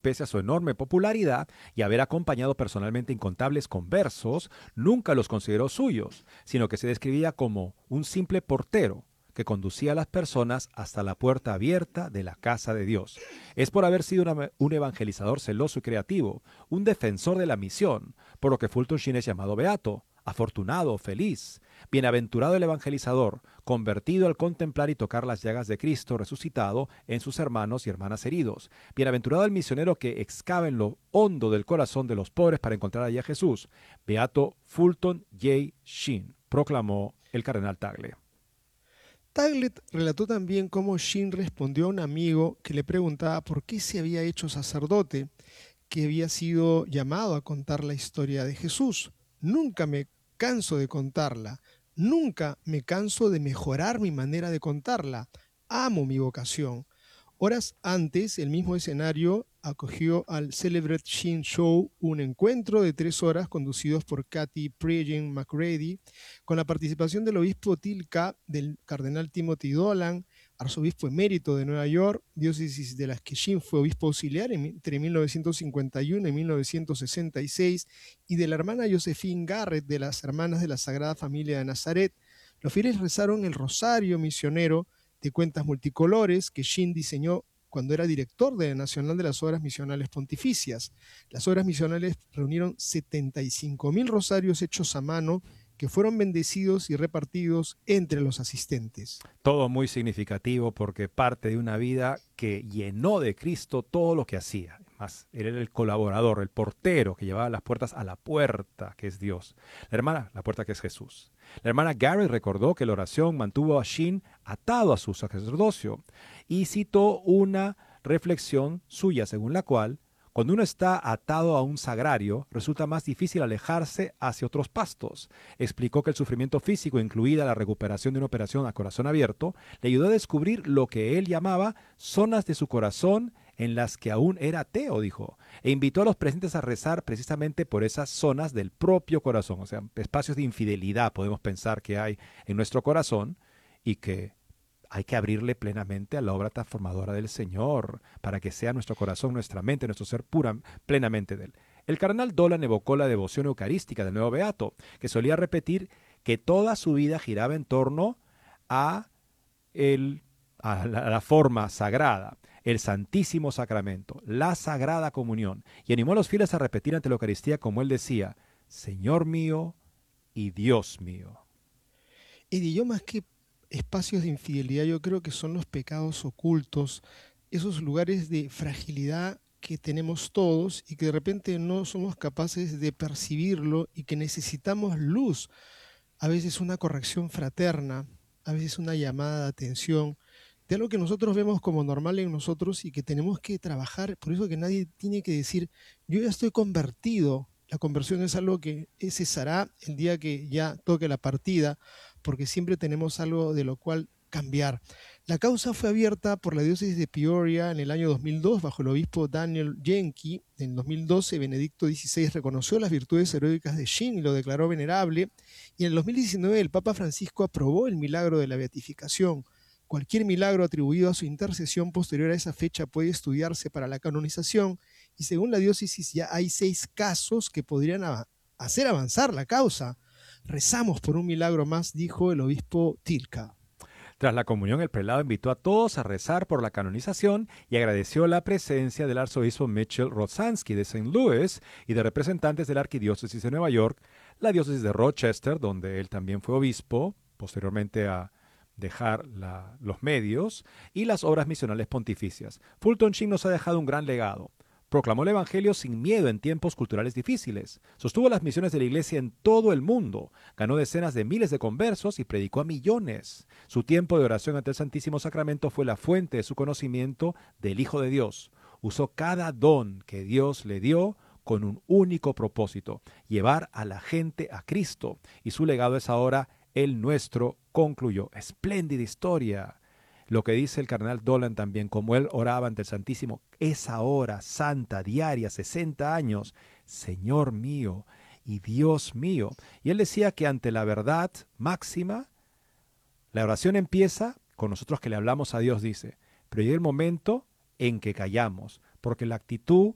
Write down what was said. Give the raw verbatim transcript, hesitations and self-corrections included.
pese a su enorme popularidad y haber acompañado personalmente incontables conversos, nunca los consideró suyos, sino que se describía como un simple portero que conducía a las personas hasta la puerta abierta de la casa de Dios. Es por haber sido una- un evangelizador celoso y creativo, un defensor de la misión, por lo que Fulton Sheen es llamado beato, afortunado, feliz. Bienaventurado el evangelizador, convertido al contemplar y tocar las llagas de Cristo resucitado en sus hermanos y hermanas heridos. Bienaventurado el misionero que excava en lo hondo del corazón de los pobres para encontrar allí a Jesús. Beato Fulton J. Sheen, proclamó el cardenal Tagle. Tagle relató también cómo Sheen respondió a un amigo que le preguntaba por qué se había hecho sacerdote, que había sido llamado a contar la historia de Jesús. Nunca me canso de contarla, nunca me canso de mejorar mi manera de contarla. Amo mi vocación. Horas antes, el mismo escenario acogió al Celebrate Sheen Show, un encuentro de tres horas conducidos por Kathy Prejean McGrady, con la participación del obispo Tilka, del cardenal Timothy Dolan, arzobispo emérito de Nueva York, diócesis de las que Sheen fue obispo auxiliar entre mil novecientos cincuenta y uno y mil novecientos sesenta y seis, y de la hermana Josephine Garrett de las Hermanas de la Sagrada Familia de Nazaret. Los fieles rezaron el rosario misionero de cuentas multicolores que Sheen diseñó cuando era director de la Nacional de las Obras Misionales Pontificias. Las obras misionales reunieron setenta y cinco mil rosarios hechos a mano que fueron bendecidos y repartidos entre los asistentes. Todo muy significativo porque parte de una vida que llenó de Cristo todo lo que hacía. Más, él era el colaborador, el portero que llevaba las puertas a la puerta, que es Dios. La hermana, la puerta que es Jesús. La hermana Garrett recordó que la oración mantuvo a Sheen atado a su sacerdocio y citó una reflexión suya según la cual cuando uno está atado a un sagrario, resulta más difícil alejarse hacia otros pastos. Explicó que el sufrimiento físico, incluida la recuperación de una operación a corazón abierto, le ayudó a descubrir lo que él llamaba zonas de su corazón en las que aún era ateo, dijo, e invitó a los presentes a rezar precisamente por esas zonas del propio corazón, o sea, espacios de infidelidad podemos pensar que hay en nuestro corazón y que hay que abrirle plenamente a la obra transformadora del Señor para que sea nuestro corazón, nuestra mente, nuestro ser pura, plenamente de Él. El cardenal Dolan evocó la devoción eucarística del nuevo beato, que solía repetir que toda su vida giraba en torno a, el, a, la, a la forma sagrada, el Santísimo Sacramento, la Sagrada Comunión, y animó a los fieles a repetir ante la Eucaristía como él decía, Señor mío y Dios mío. Y yo más que espacios de infidelidad, yo creo que son los pecados ocultos, esos lugares de fragilidad que tenemos todos y que de repente no somos capaces de percibirlo y que necesitamos luz, a veces una corrección fraterna, a veces una llamada de atención, de algo que nosotros vemos como normal en nosotros y que tenemos que trabajar. Por eso que nadie tiene que decir, yo ya estoy convertido. La conversión es algo que cesará el día que ya toque la partida, porque siempre tenemos algo de lo cual cambiar. La causa fue abierta por la diócesis de Peoria en el año dos mil dos bajo el obispo Daniel Yenke. En dos mil doce, Benedicto dieciséis reconoció las virtudes heroicas de Sheen y lo declaró venerable. Y en el dos mil diecinueve el Papa Francisco aprobó el milagro de la beatificación. Cualquier milagro atribuido a su intercesión posterior a esa fecha puede estudiarse para la canonización y según la diócesis ya hay seis casos que podrían av- hacer avanzar la causa. Rezamos por un milagro más, dijo el obispo Tilka. Tras la comunión, el prelado invitó a todos a rezar por la canonización y agradeció la presencia del arzobispo Mitchell Rosansky de Saint Louis y de representantes de la arquidiócesis de Nueva York, la diócesis de Rochester, donde él también fue obispo, posteriormente a dejar la, los medios, y las obras misionales pontificias. Fulton Sheen nos ha dejado un gran legado. Proclamó el Evangelio sin miedo en tiempos culturales difíciles. Sostuvo las misiones de la Iglesia en todo el mundo. Ganó decenas de miles de conversos y predicó a millones. Su tiempo de oración ante el Santísimo Sacramento fue la fuente de su conocimiento del Hijo de Dios. Usó cada don que Dios le dio con un único propósito, llevar a la gente a Cristo. Y su legado es ahora el nuestro, concluyó. Espléndida historia. Lo que dice el cardenal Dolan también, como él oraba ante el Santísimo, esa hora santa, diaria, sesenta años, Señor mío y Dios mío. Y él decía que ante la verdad máxima, la oración empieza con nosotros que le hablamos a Dios, dice, pero llega el momento en que callamos, porque la actitud